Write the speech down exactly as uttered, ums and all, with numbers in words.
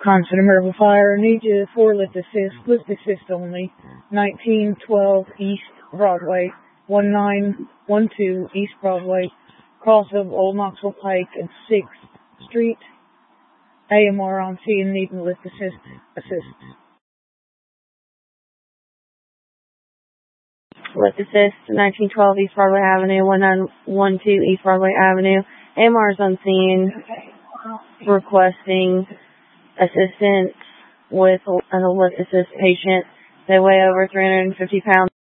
Constant emergency fire. Need you for lift assist. Lift assist only. nineteen twelve East Broadway. one nine one two East Broadway. Cross of Old Knoxville Pike and sixth Street. A M R on scene. Need lift assist. Assist. Lift assist. nineteen twelve East Broadway Avenue. one nine one two East Broadway Avenue. A M R is on scene. Requesting assistance with a lift assist patient. They weigh over three hundred fifty pounds.